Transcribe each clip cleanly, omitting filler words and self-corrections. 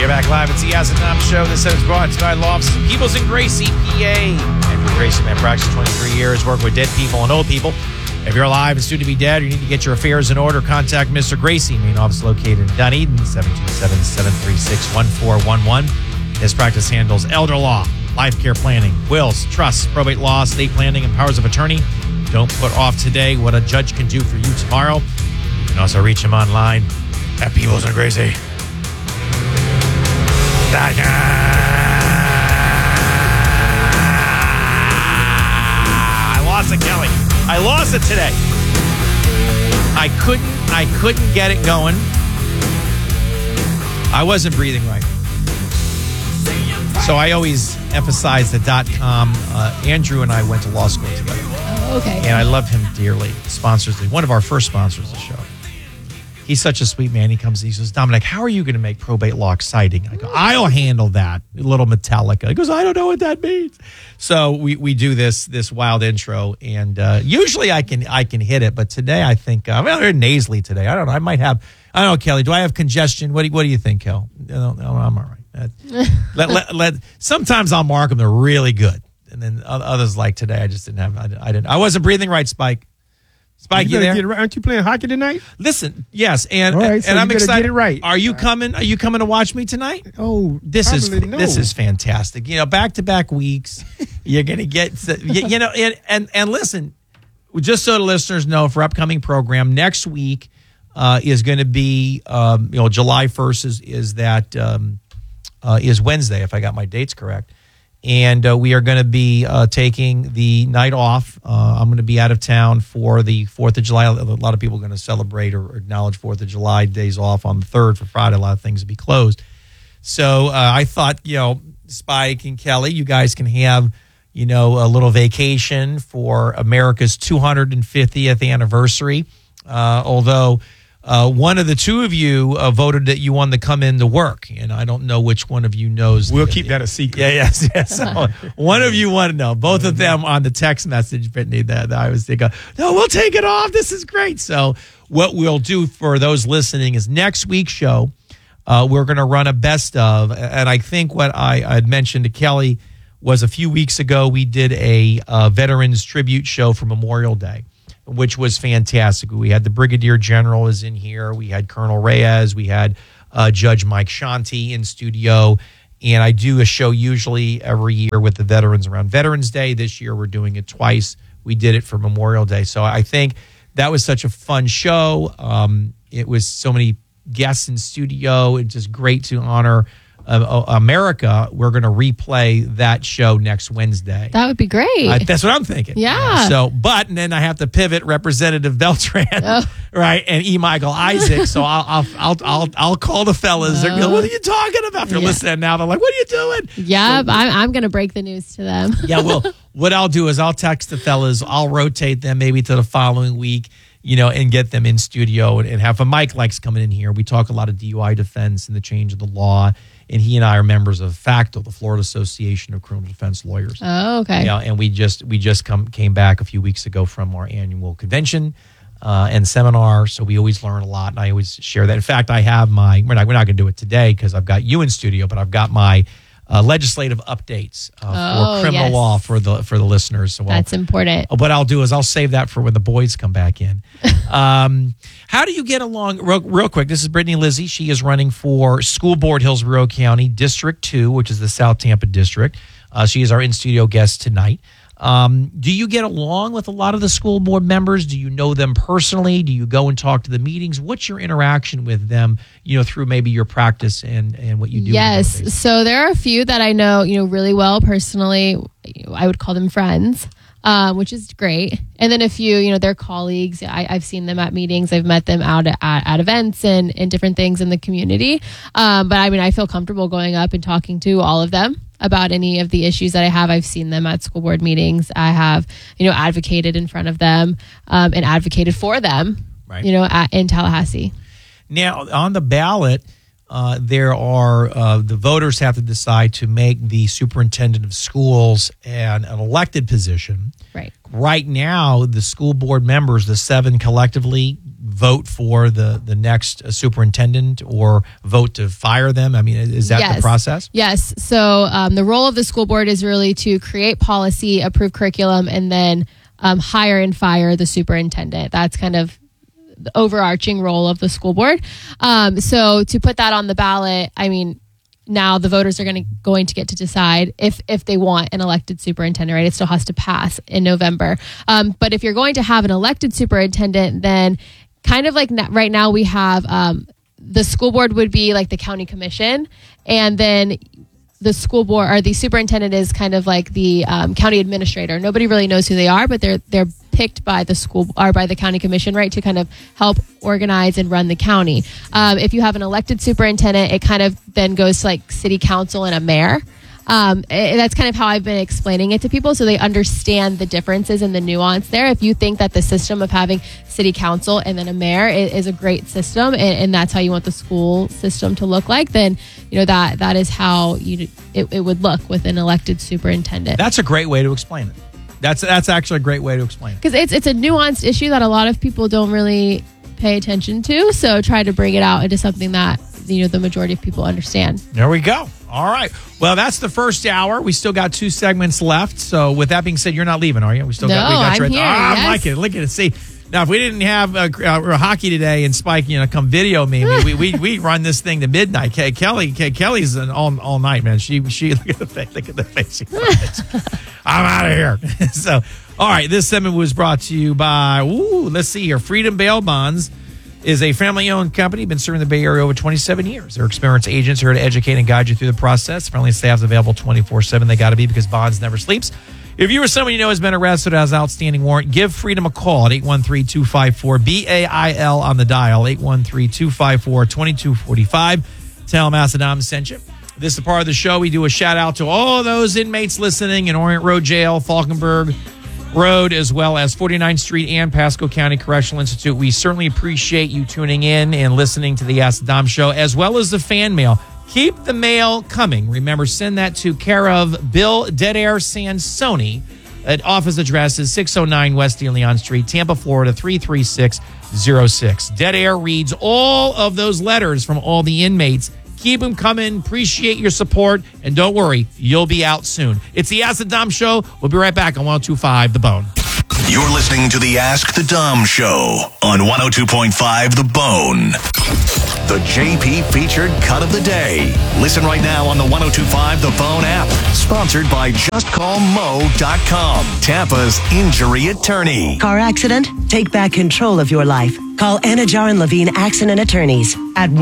back live. It's the Yes and Tom Show. This is brought to you by Law Offices of Peebles and Gracie, PA. Andrew Gracie, man, practiced 23 years, working with dead people and old people. If you're alive and soon to be dead, or you need to get your affairs in order, contact Mr. Gracie. Main office located in Dunedin, 727-736-1411. His practice handles elder law, life care planning, wills, trusts, probate law, estate planning, and powers of attorney. Don't put off today what a judge can do for you tomorrow. You can also reach him online at Peebles and Gracie. I lost it, Kelly. I lost it today. I couldn't get it going. I wasn't breathing right. So I always emphasize the .com. Andrew and I went to law school together. Oh, okay. And I love him dearly. Sponsors, one of our first sponsors of the show. He's such a sweet man. He comes and he says, Dominic, how are you going to make probate law exciting? I go, I'll handle that. A little Metallica. He goes, I don't know what that means. So we do this wild intro, and usually I can hit it, but today I think I'm nasally today. I don't know. I don't know, Kelly. Do I have congestion? What do you think, Kel? No, I'm all right. Sometimes I'll mark them. They're really good, and then others like today. I just didn't have. I wasn't breathing right, Spike. Spike, you there? Aren't you playing hockey tonight? Listen, yes, and right, so I'm excited. Get it right. Are you coming? Are you coming to watch me tonight? Oh, this is fantastic. Back-to-back weeks. You're gonna get and listen. Just so the listeners know, for upcoming program next week is going to be July 1st is Wednesday, if I got my dates correct. And we are going to be taking the night off. I'm going to be out of town for the 4th of July. A lot of people are going to celebrate or acknowledge 4th of July days off on the 3rd for Friday. A lot of things will be closed. So I thought, Spike and Kelly, you guys can have, a little vacation for America's 250th anniversary. Although one of the two of you voted that you wanted to come in to work, and I don't know which one of you knows. We'll keep that a secret. Yes. So one of you want to know. Both of them on the text message, Brittany, that I was thinking, no, we'll take it off. This is great. So what we'll do for those listening is next week's show, we're going to run a best of, and I think what I had mentioned to Kelly was a few weeks ago we did a Veterans Tribute show for Memorial Day, which was fantastic. We had the Brigadier General is in here. We had Colonel Reyes. We had Judge Mike Shanti in studio. And I do a show usually every year with the veterans around Veterans Day. This year we're doing it twice. We did it for Memorial Day. So I think that was such a fun show. It was so many guests in studio. It's just great to honor America. We're going to replay that show next Wednesday. That would be great. That's what I'm thinking. Yeah. And then I have to pivot Representative Beltran, right, and E. Michael Isaac. So I'll call the fellas. They're like, what are you talking about? They're listening now. They're like, what are you doing? Yeah, I'm going to break the news to them. Yeah. Well, what I'll do is I'll text the fellas. I'll rotate them maybe to the following week. And get them in studio and have Mike likes coming in here. We talk a lot of DUI defense and the change of the law. And he and I are members of FACTO, the Florida Association of Criminal Defense Lawyers. Oh, okay. And we just came back a few weeks ago from our annual convention and seminar. So we always learn a lot, and I always share that. In fact, I have we're not going to do it today because I've got you in studio, but I've got my legislative updates for criminal law for the listeners. So that's important. What I'll do is I'll save that for when the boys come back in. How do you get along? Real quick, this is Brittany Lizzie. She is running for School Board Hillsborough County, District 2, which is the South Tampa District. She is our in-studio guest tonight. Do you get along with a lot of the school board members? Do you know them personally? Do you go and talk to the meetings? What's your interaction with them, through maybe your practice and what you do? Yes. So there are a few that I know, really well personally. I would call them friends. Which is great. And then a few, they're colleagues. I've seen them at meetings. I've met them out at events and different things in the community. But I feel comfortable going up and talking to all of them about any of the issues that I have. I've seen them at school board meetings. I have, advocated in front of them and advocated for them, right. In Tallahassee. Now, on the ballot, there are the voters have to decide to make the superintendent of schools an elected position. Right. Right now, the school board members, the 7 collectively, vote for the next superintendent or vote to fire them? I mean, is that the process? Yes. So the role of the school board is really to create policy, approve curriculum, and then hire and fire the superintendent. That's kind of the overarching role of the school board. So to put that on the ballot, I mean, now the voters are going to get to decide if they want an elected superintendent, right? It still has to pass in November. But if you're going to have an elected superintendent, then kind of like right now we have the school board would be like the county commission, and then the school board or the superintendent is kind of like the county administrator. Nobody really knows who they are, but they're picked by the school or by the county commission, right, to kind of help organize and run the county. If you have an elected superintendent, it kind of then goes to like city council and a mayor. That's kind of how I've been explaining it to people so they understand the differences and the nuance there. If you think that the system of having city council and then a mayor is a great system and that's how you want the school system to look like, then that is how it would look with an elected superintendent. That's a great way to explain it. That's actually a great way to explain it. Because it's a nuanced issue that a lot of people don't really pay attention to. So try to bring it out into something that the majority of people understand. There we go. All right. Well, that's the first hour. We still got 2 segments left. So with that being said, you're not leaving, are you? We got you right here. there. I like it. Look at it. See. Now, if we didn't have hockey today and Spike, come video me, we run this thing to midnight. Kelly's an all night, man. She look at the face. I'm out of here. So, all right, this segment was brought to you by let's see here. Freedom Bail Bonds is a family-owned company, been serving the Bay Area over 27 years. Their experienced agents are here to educate and guide you through the process. Friendly staff's available 24/7. They got to be because Bonds never sleeps. If you or someone you know has been arrested or has an outstanding warrant, give Freedom a call at 813-254-BAIL on the dial, 813-254-2245. Tell them Asadam sent you. This is a part of the show. We do a shout-out to all those inmates listening in Orient Road Jail, Falkenberg Road, as well as 49th Street and Pasco County Correctional Institute. We certainly appreciate you tuning in and listening to the Asadam Show, as well as the fan mail. Keep the mail coming. Remember, send that to care of Bill Dead Air Sansoni at office address is 609 West De Leon Street, Tampa, Florida, 33606. Dead Air reads all of those letters from all the inmates. Keep them coming. Appreciate your support. And don't worry, you'll be out soon. It's the Ask the Dom Show. We'll be right back on 102.5 The Bone. You're listening to the Ask the Dom Show on 102.5 The Bone. The JP featured cut of the day. Listen right now on the 102.5 The Bone app. Sponsored by JustCallMo.com, Tampa's injury attorney. Car accident? Take back control of your life. Call Anna Jar and Levine Accident Attorneys at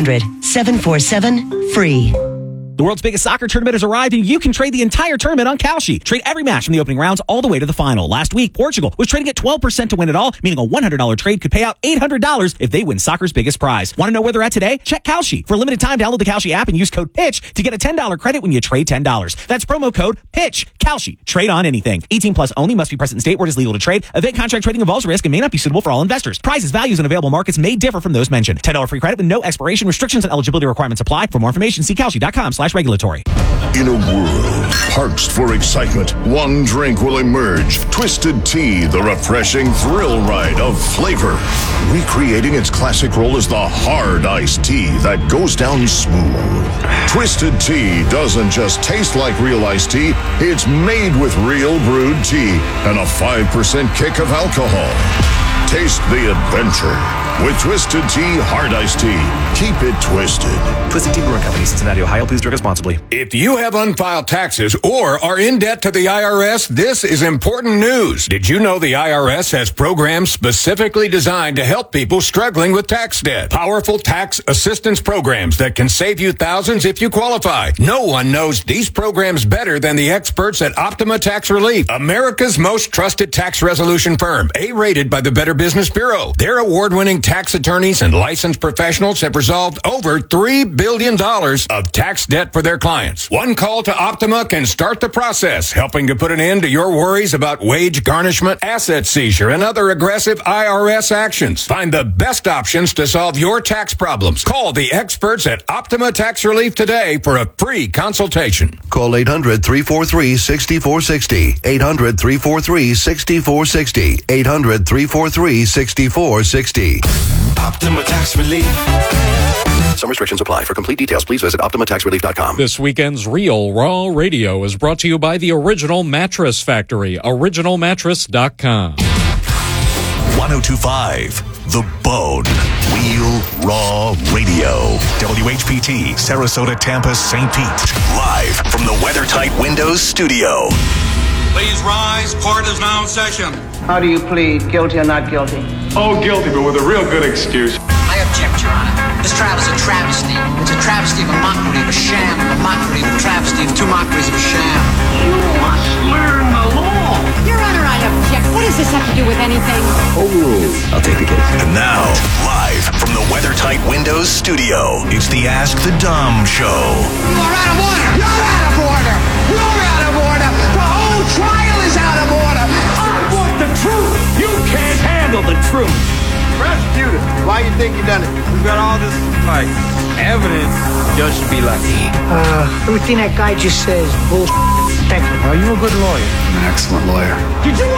1-800-747-FREE. The world's biggest soccer tournament has arrived, and you can trade the entire tournament on Kalshi. Trade every match from the opening rounds all the way to the final. Last week, Portugal was trading at 12% to win it all, meaning a $100 trade could pay out $800 if they win soccer's biggest prize. Want to know where they're at today? Check Kalshi. For a limited time, download the Kalshi app and use code PITCH to get a $10 credit when you trade $10. That's promo code PITCH. Kalshi. Trade on anything. 18 plus only. Must be present in state where it is legal to trade. Event contract trading involves risk and may not be suitable for all investors. Prizes, values, and available markets may differ from those mentioned. $10 free credit with no expiration. Restrictions and eligibility requirements apply. For more information, see Kalshi.com/regulatory. In a world parched for excitement, one drink will emerge. Twisted Tea, the refreshing thrill ride of flavor. Recreating its classic role as the hard iced tea that goes down smooth. Twisted Tea doesn't just taste like real iced tea, it's made with real brewed tea and a 5% kick of alcohol. Taste the adventure with Twisted Tea Hard Iced Tea. Keep it twisted. Twisted Tea Brewing Company, Cincinnati, Ohio. Please drink responsibly. If you have unfiled taxes or are in debt to the IRS, this is important news. Did you know the IRS has programs specifically designed to help people struggling with tax debt? Powerful tax assistance programs that can save you thousands if you qualify. No one knows these programs better than the experts at Optima Tax Relief, America's most trusted tax resolution firm, A-rated by the Better Business Bureau. Their award-winning tax attorneys and licensed professionals have resolved over $3 billion of tax debt for their clients. One call to Optima can start the process, helping to put an end to your worries about wage garnishment, asset seizure, and other aggressive IRS actions. Find the best options to solve your tax problems. Call the experts at Optima Tax Relief today for a free consultation. Call 800-343-6460. 800-343-6460. 800-343-6460. 833-6460. Optima Tax Relief. Some restrictions apply. For complete details, please visit OptimaTaxRelief.com. This weekend's Real Raw Radio is brought to you by the Original Mattress Factory, OriginalMattress.com. 1025 The Bone. Real Raw Radio. WHPT, Sarasota, Tampa, St. Pete. Live from the WeatherTight Windows studio. Please rise. Court is now in session. How do you plead? Guilty or not guilty? Oh, guilty, but with a real good excuse. I object, Your Honor. This trial is a travesty. It's a travesty of a mockery, of a sham, of a mockery, of a travesty, of two mockeries of a sham. You must learn the law. Your Honor, I object. What does this have to do with anything? Oh, I'll take the case. And now, live from the WeatherTight Windows studio, it's the Ask the Dom Show. You are out of order. You're out of order. You're out of order. The whole trial is out of order. I want the truth. You can't handle the truth. Prosecutor, why you think you done it? We got all this, like, evidence. Judge should be like, everything that guy just says, bullshit. Thank you. Are you a good lawyer? An excellent lawyer. Did you